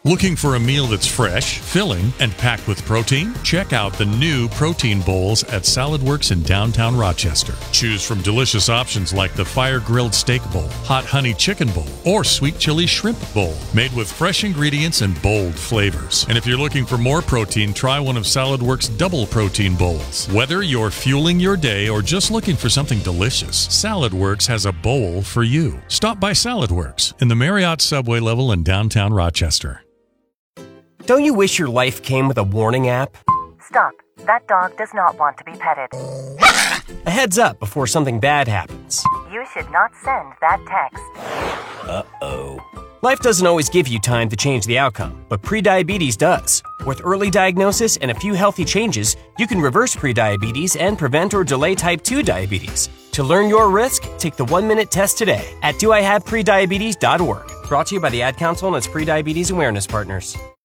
Looking for a meal that's fresh, filling, and packed with protein? Check out the new protein bowls at SaladWorks in downtown Rochester. Choose from delicious options like the fire-grilled steak bowl, hot honey chicken bowl, or sweet chili shrimp bowl, made with fresh ingredients and bold flavors. And if you're looking for more protein, try one of SaladWorks double protein bowls. Whether you're fueling your day or just looking for something delicious, SaladWorks has a bowl for you. Stop by SaladWorks in the Marriott subway level in downtown Rochester. Don't you wish your life came with a warning app? Stop. That dog does not want to be petted. A heads up before something bad happens. You should not send that text. Uh-oh. Life doesn't always give you time to change the outcome, but prediabetes does. With early diagnosis and a few healthy changes, you can reverse prediabetes and prevent or delay type 2 diabetes. To learn your risk, take the 1-minute test today at doihaveprediabetes.org. Brought to you by the Ad Council and its prediabetes awareness partners.